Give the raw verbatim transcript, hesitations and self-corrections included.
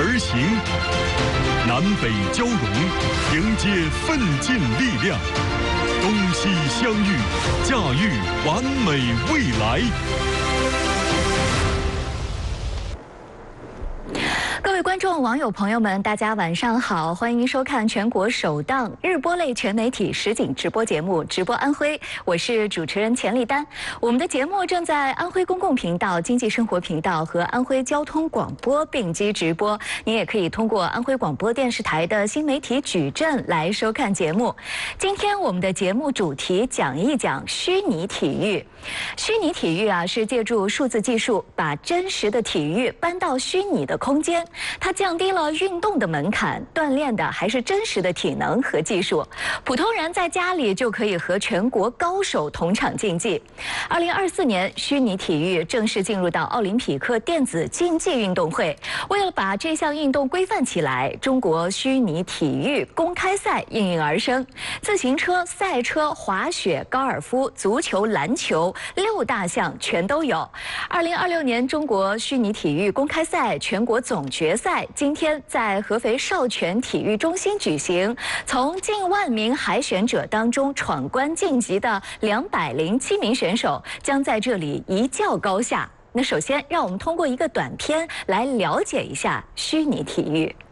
而行，南北交融，迎接奋进力量，东西相遇，驾驭完美未来。 各位观众、网友朋友们，大家晚上好，欢迎收看全国首档日播类全媒体实景直播节目《直播安徽》，我是主持人钱丽丹。我们的节目正在安徽公共频道、经济生活频道和安徽交通广播并机直播，您也可以通过安徽广播电视台的新媒体矩阵来收看节目。今天我们的节目主题讲一讲虚拟体育。虚拟体育啊，是借助数字技术，把真实的体育搬到虚拟的空间。它降低了运动的门槛，锻炼的还是真实的体能和技术。普通人在家里就可以和全国高手同场竞技。二零二四年，虚拟体育正式进入到奥林匹克电子竞技运动会。为了把这项运动规范起来，中国虚拟体育公开赛应运而生。自行车、赛车、滑雪、高尔夫、足球、篮球，六大项全都有。二零二六年中国虚拟体育公开赛全国总决赛今天在合肥少泉体育中心举行，从近万名海选者当中闯关晋级的两百零七名选手将在这里一较高下。那首先，让我们通过一个短片来了解一下虚拟体育。